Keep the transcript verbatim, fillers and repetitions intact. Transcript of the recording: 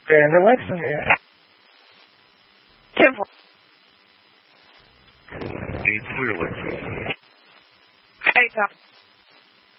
And Alexa here. ten four. Eight clear, Alexa. Eight top.